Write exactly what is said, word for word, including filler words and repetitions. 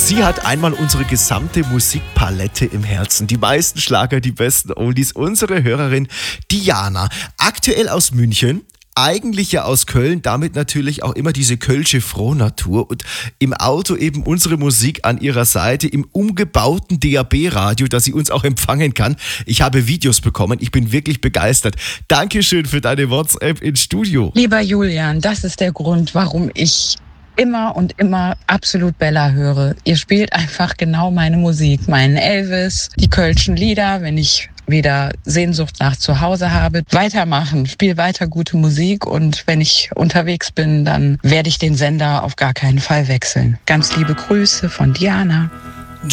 Sie hat einmal unsere gesamte Musikpalette im Herzen. Die meisten Schlager, die besten Oldies. Unsere Hörerin Diana, aktuell aus München. Eigentlich ja aus Köln, damit natürlich auch immer diese kölsche Frohnatur und im Auto eben unsere Musik an ihrer Seite im umgebauten D A B-Radio, dass sie uns auch empfangen kann. Ich habe Videos bekommen, ich bin wirklich begeistert. Dankeschön für deine WhatsApp ins Studio. Lieber Julian, das ist der Grund, warum ich immer und immer absolut Bella höre. Ihr spielt einfach genau meine Musik, meinen Elvis, die kölschen Lieder, wenn ich wieder Sehnsucht nach zu Hause habe. Weitermachen, spiel weiter gute Musik und wenn ich unterwegs bin, dann werde ich den Sender auf gar keinen Fall wechseln. Ganz liebe Grüße von Diana.